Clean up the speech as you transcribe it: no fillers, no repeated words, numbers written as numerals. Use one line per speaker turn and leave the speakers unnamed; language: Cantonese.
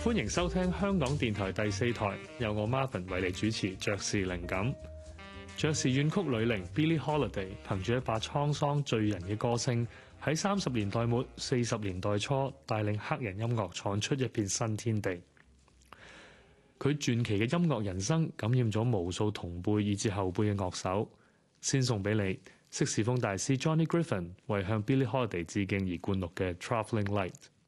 歡迎收聽香港電台第4台，由我 Marvin 為你主持爵士靈感。爵士怨曲女伶 Billie Holiday 憑住一把滄桑醉人嘅歌聲，喺30年代末40年代初帶領黑人音樂闖出一片新天地。佢傳奇嘅音樂人生感染咗無數同輩以至後輩嘅樂手。先送俾你色士風大師 Johnny Griffin 為向 Billie Holiday 致敬而灌錄嘅 Traveling Light。